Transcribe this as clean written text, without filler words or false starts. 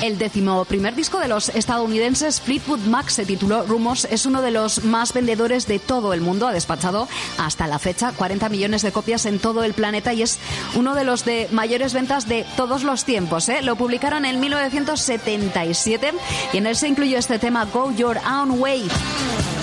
El 11º disco de los estadounidenses Fleetwood Mac se tituló Rumors. Es uno de los más vendedores de todo el mundo. Ha despachado hasta la fecha 40 millones de copias en todo el planeta y es uno de los de mayores ventas de todos los tiempos. Lo publicaron en 1977 y en él se incluyó este tema Go Your Own Way.